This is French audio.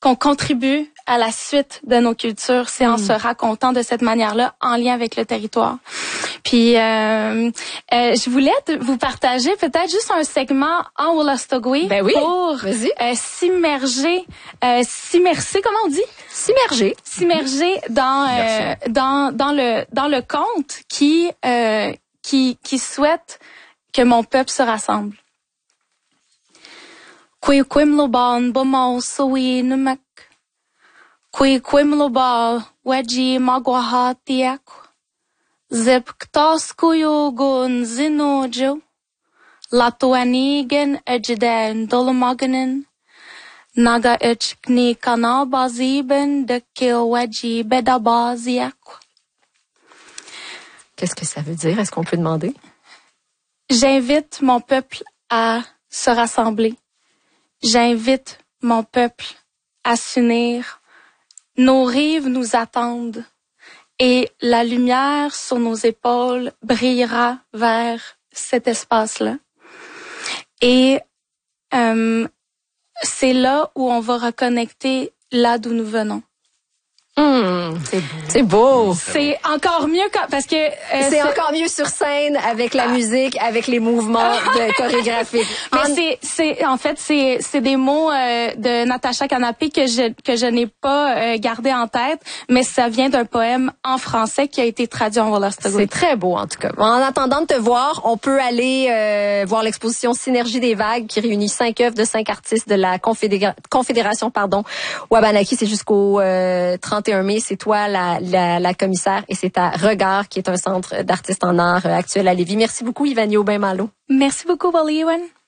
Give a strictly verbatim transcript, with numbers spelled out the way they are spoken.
qu'on contribue à la suite de nos cultures, c'est en mmh. se racontant de cette manière-là, en lien avec le territoire. Puis, euh, euh, je voulais te, vous partager peut-être juste un segment en Wolastoqey ben oui, pour euh, s'immerger, euh, s'immerser, comment on dit? S'immerger. S'immerger dans, euh, dans, dans le, dans le conte qui, euh, qui, qui souhaite que mon peuple se rassemble. Kwi kwimloban bomo sowi numek. Kwi kwimloba weji magwahatiak. Zip ktaskuyo gun zinojo. Latuanigen ejden dolomaganen. Naga echkni kanabaziben de kilweji bedabaziak. Qu'est-ce que ça veut dire? Est-ce qu'on peut demander? J'invite mon peuple à se rassembler. J'invite mon peuple à s'unir. Nos rives nous attendent et la lumière sur nos épaules brillera vers cet espace-là. Et euh, c'est là où on va reconnecter là d'où nous venons. Mmh, c'est beau. C'est beau. C'est encore mieux quand, parce que euh, c'est, c'est encore mieux sur scène avec la musique, avec les mouvements de chorégraphiques. Mais en... c'est c'est en fait c'est c'est des mots euh, de Natacha Canapé que je que je n'ai pas euh, gardé en tête, mais ça vient d'un poème en français qui a été traduit en Wolastoqey. C'est très beau en tout cas. En attendant de te voir, on peut aller euh, voir l'exposition Synergie des vagues qui réunit cinq œuvres de cinq artistes de la confédéra- confédération pardon Wabanaki. C'est jusqu'au euh, trente et un mai. C'est toi la, la, la commissaire et c'est à Regard qui est un centre d'artistes en art actuel à Lévis. Merci beaucoup Ivanie Aubin-Malo. Merci beaucoup Wally Ewan.